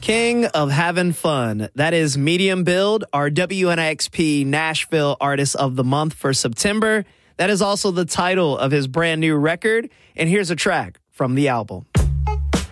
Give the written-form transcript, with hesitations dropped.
King of Having Fun. That is Medium Build, our WNXP Nashville Artist of the Month for September. That is also the title of his brand new record. And here's a track from the album.